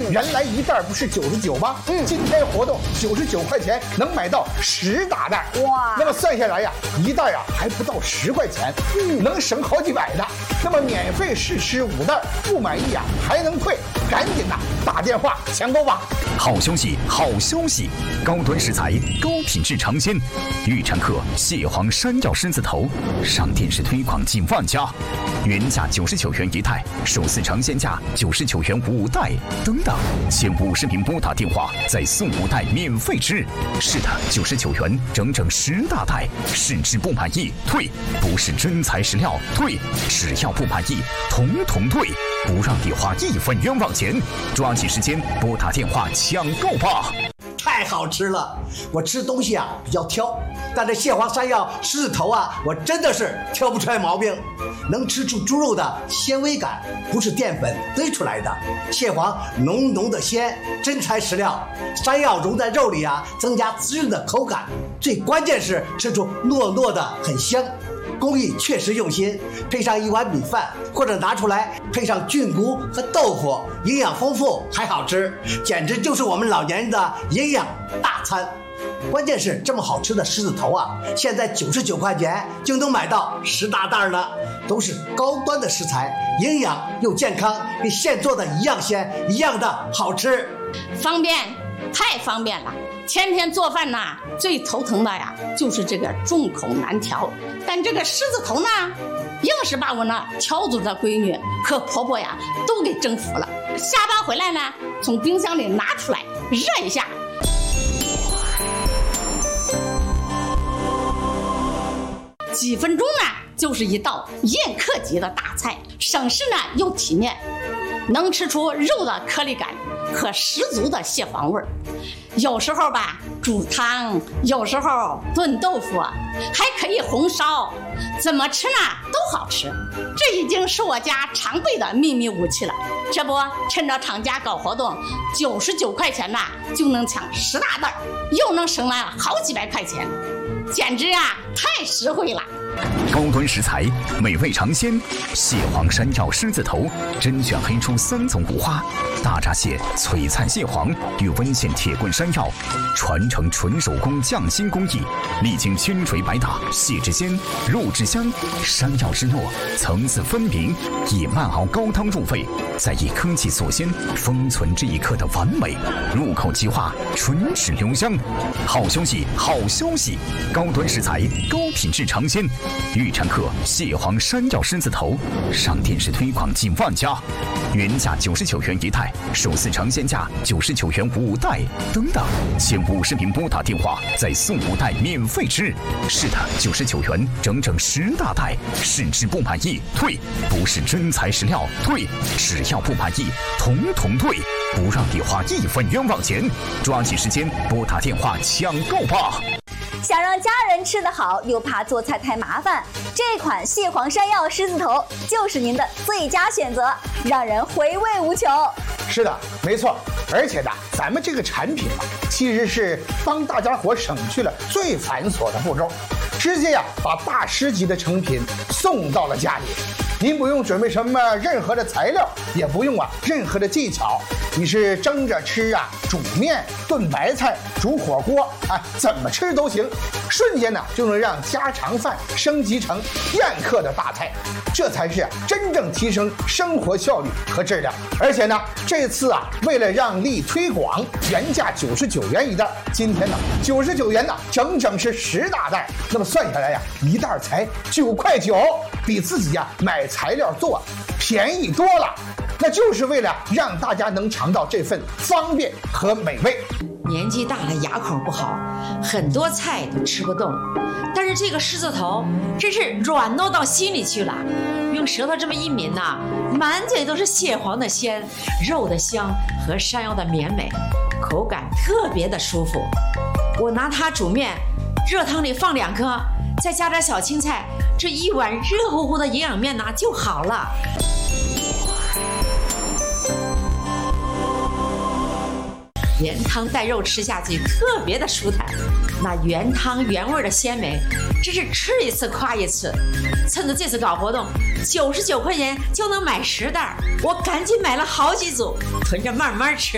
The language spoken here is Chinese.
原来一袋不是99吗？今天活动99块钱能买到10大袋。哇！那么算下来呀，一袋啊还不到10块钱，能省好几百呢。那么免费试吃5袋，不满意啊还能退，赶紧的打电话抢购吧！ 好消息，好消息！高端食材，高品质尝鲜，预产客蟹黄山药狮子头，上电视推广近万家，原价99元一袋，首次尝鲜价99元5袋，等等，前50名拨打电话再送5袋免费吃。是的，99元整整10大袋，试吃不满意退，不是真材实料退，只要不满意统统退，不让你花1分冤枉钱。抓紧时间拨打电话抢购吧！ 太好吃了！我吃东西啊比较挑，但这蟹黄山药狮子头啊，我真的是挑不出来毛病，能吃出猪肉的纤维感，不是淀粉堆出来的。蟹黄浓浓的鲜，真材实料。山药融在肉里啊，增加滋润的口感，最关键是吃出糯糯的很香。工艺确实用心，配上一碗米饭，或者拿出来配上菌菇和豆腐，营养丰富还好吃，简直就是我们老年人的营养大餐。关键是这么好吃的狮子头啊，现在99块钱就能买到10大袋了，都是高端的食材，营养又健康，跟现做的一样鲜，一样的好吃， 方便，太方便了。天天做饭呐，最头疼的呀就是这个众口难调。但这个狮子头呢，硬是把我那条族的闺女和婆婆呀都给征服了。下班回来呢，从冰箱里拿出来热一下，几分钟呢就是一道宴客级的大菜，省事呢又体面，能吃出肉的颗粒感和十足的蟹黄味儿。有时候吧煮汤，有时候炖豆腐，还可以红烧，怎么吃呢都好吃。这已经是我家常备的秘密武器了。这不，趁着厂家搞活动，99块钱呐就能抢10大袋，又能省了好几百块钱，简直啊太实惠了。 高端食材，美味尝鲜，蟹黄山药狮子头，甄选黑出3种5花，大闸蟹、璀璨蟹黄与温县铁棍山药，传承纯手工匠心工艺，历经千锤百打，蟹之鲜，肉之香，山药之糯，层次分明，以慢熬高汤入味，再以科技所鲜，封存这一刻的完美，入口即化，唇齿留香。好消息，好消息！高端食材，高品质尝鲜，预产客蟹黄山药狮子头，上电视推广近万家，原价99元一袋，首次尝鲜价99元5袋，等等，前50名拨打电话再送5袋免费吃。是的，99元整整10大袋，试吃不满意退，不是真材实料退，只要不满意统统退，不让你花1分冤枉钱。抓紧时间拨打电话抢购吧！ 想让家人吃得好，又怕做菜太麻烦，这款蟹黄山药狮子头就是您的最佳选择，让人回味无穷。 是的，没错。而且呢，咱们这个产品啊，其实是帮大家伙省去了最繁琐的步骤，直接呀把大师级的成品送到了家里。您不用准备什么任何的材料，也不用任何的技巧，你是蒸着吃啊，煮面、炖白菜、煮火锅怎么吃都行，瞬间呢就能让家常饭升级成宴客的大菜，这才是真正提升生活效率和质量。而且呢，这次为了让利推广，原价99元一袋，今天呢99元呢整整是10大袋，那么算下来一袋才9块9，比自己买材料做便宜多了。那就是为了让大家能尝到这份方便和美味。 年纪大了，牙口不好，很多菜都吃不动，但是这个狮子头真是软糯到心里去了。用舌头这么一抿呐，满嘴都是蟹黄的鲜，肉的香和山药的绵美，口感特别的舒服。我拿它煮面，热汤里放2颗，再加点小青菜，这一碗热乎乎的营养面呐就好了。原汤带肉吃下去特别的舒坦，那原汤原味的鲜美，真是吃一次夸一次。趁着这次搞活动，99块钱就能买10袋，我赶紧买了好几组，囤着慢慢吃。